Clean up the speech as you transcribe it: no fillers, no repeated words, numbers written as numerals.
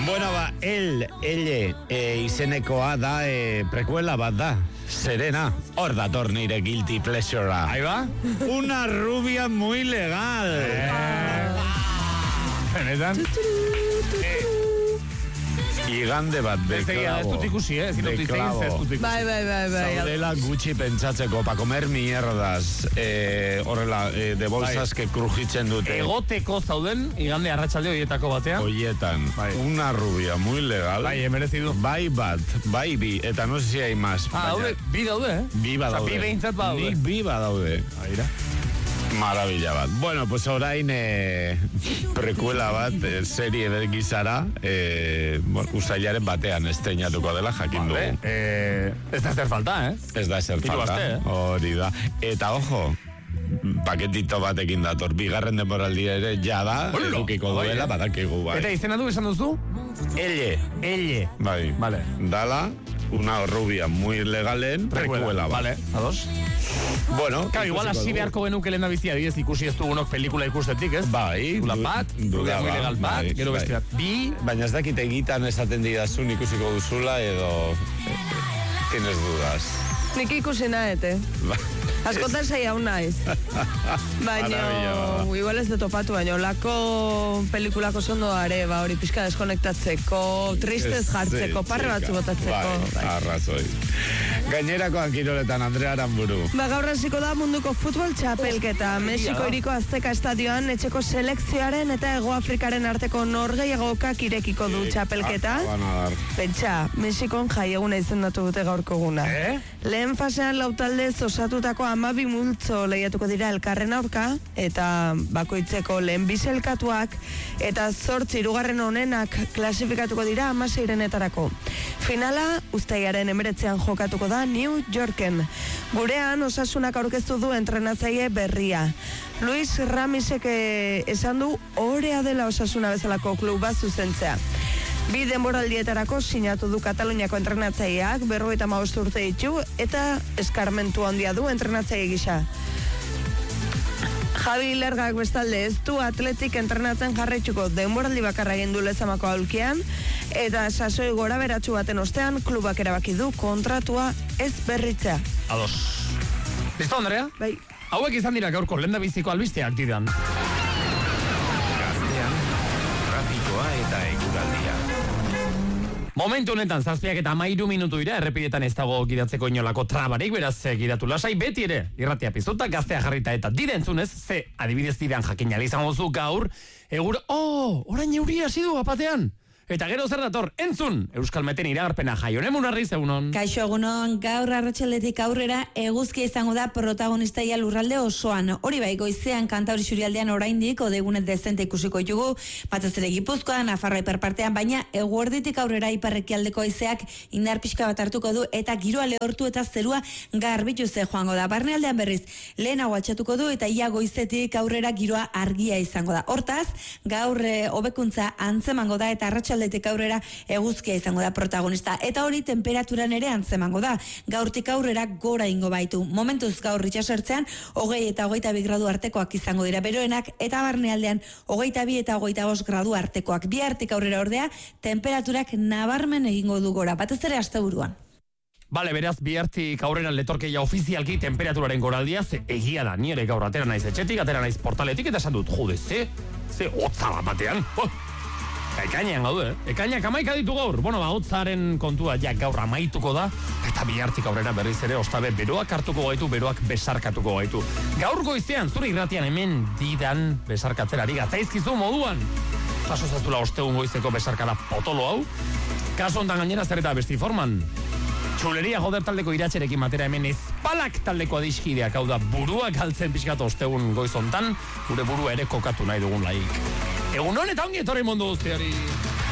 Bueno, elle izenekoa da, prekuela bat da. Serena, hor dator nire guilty pleasurea. Ahí va. Una rubia muy legal. Benetan? Igande bat de clavo. Ez dut ikusi, ez dut ikusi. Bai. Zaudela gutxi pentsatzeko, pa comer mierdas, horrela, de bolsas que crujitzen dute. Egoteko zauden, igande arratsalde horietako batean. Hoietan, una rubia muy legal. Bai, emerezidu. Bai bat, bai bi, eta no sé si hay más. Daude, bi daude, eh? Bi badaude. Bi behintzat badaude. Nik bi badaude. Aira. Maravilla bat. Bueno, pues orain prekuela bat, serie gizara, usailaren batean estreinatuko dela, jakin dugu. Ez da ezer falta, eh? Ez da ezer falta, hori da. Eta ojo, paketito batekin dator, bigarren denboraldia ere jada, edukiko duela, badakigu bai. Eta izena du esan duzu? Elle. Bai. Vale. Dala, una rubia muy legalen, prekuela bat. Vale, ados. Bueno, claro, igual así beharko genuke lehena bizia diez ikusi ez dugunok pelikula ikustetik, ez? Bai. Dula bat, rubia muy legal bat, gero beste bat. Bi. Baina ez dakit egitan esaten didazun ikusiko duzula edo tienes dudas. Nik ikusi naete. Askotan zei hau naiz. Baina, igual ez de topatu, baina olako pelikulako zondo are, hori pixka deskonektatzeko, tristez jartzeko, parre batzu botatzeko. Bai, arrazoi. Gainerakoan kiroletan, Andrea Aramburu. Gaur hasiko da munduko futbol txapelketa. Mexiko hiriko Azteca estadioan etxeko selekzioaren eta Hego Afrikaren arteko norgehiagokak irekiko du txapelketa. Pentsa, Mexikon jaieguna izendatu dute gaurko guna. Lehen fasean lautaldez osatutako 12 multzo lehiatuko dira elkarren aurka, eta bakoitzeko lehen biselkatuak, eta 8 hirugarren onenak klasifikatuko dira 16-etarako. Finala, uztailaren 19 jokatuko da New Yorken. Gurean, Osasunak aurkeztu du entrenatzaile berria. Luis Ramisek esan du orea dela Osasuna bezalako kluba zuzentzea. Bi denboraldietarako sinatu du Kataluniako entrenatzaileak, 55 urte ditu, eta eskarmentu handia du entrenatzaile gisa. Javi Lergak bestalde ez du atletik entrenatzen jarraituko, denboraldi bakarra egin du Lezamako aulkian, eta sasoi gora beratsu baten ostean klubak erabaki du kontratua ez berritzea. Ados. Listo, Andrea? Bai. Hauek izan dira gaurko lehendabiziko albisteak didan. Gaztean, trafikoa eta eguraldia. Momentu honetan 7:13 minutu dira, errepidetan ez dago gidatzeko inolako trabarik, beraz gidatu lasai beti ere, irratia piztuta, gaztea jarrita eta direntzunez, ze adibidez didan jakinali izango zu gaur, orain euria hasi du apatean. Eta gero zer dator, entzun, Euskalmeten iragarpena Jaionemun Arriz, egunon. Kaixo egunon, gaur arratsaldetik aurrera eguzkia izango da protagonistaia lurralde osoan. Hori bai, goizean Kantauri Isurialdean oraindik odegunet dezente ikusiko ditugu, batez ere Gipuzkoan, Nafarroa iparpartean, baina eguerditik aurrera iparrekialdeko haizeak indar pixka bat hartuko du eta giroa lehortu eta zerua garbitu ze joango da. Barnealdean berriz, lehenago altxatuko du eta ia goizetik aurrera giroa argia izango da. Hortaz, gaur hobekuntza antzemango da eta arratsaldetik aurrera eguzkia izango da protagonista. Eta hori temperaturan ere antzemango da. Gaurtik aurrera gora ingo baitu. Momentuz gaur itxasertzean 20 eta 22 gradu artekoak izango dira beroenak, eta barnealdean 22 eta 25 gradu artekoak. Bihartik aurrera ordea temperaturak nabarmen egingo du gora, batez ere asteburuan. Bale, beraz, bihartik aurrera letorkeia ofizialki temperaturaren goraldia, ze egia da, nire gaur atera naiz etxetik, atera naiz portaletik, eta esan dut, jude, ze hotza batean. Ekainean gaude, ekainak 11 ditu gaur. Bueno, hotzaren kontua ja gaur amaituko da, eta bihartik aurrera berriz ere ostabe beroak hartuko gaitu, beroak besarkatuko gaitu. Gaur goizean, zure irratian hemen didan besarkatzerari gatzaizkizu moduan. Jaso zazula ostegun goizeko besarkada potolo hau. Kaso ondan gainera zer eta besti forman. Txuleria joder taldeko iratxerekin matera hemen ezpalak taldeko adiskideak, hau da buruak galtzen pixkat ostegun goizontan, gure burua ere kokatu nahi dugun laik. Egun honetan ongi etorri mundu guztiari.